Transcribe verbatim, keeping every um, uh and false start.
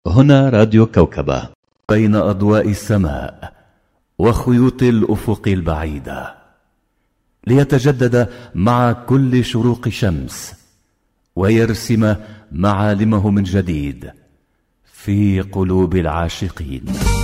هنا راديو كوكبة، بين أضواء السماء وخيوط الأفق البعيدة، ليتجدد مع كل شروق شمس ويرسم معالمه من جديد في قلوب العاشقين.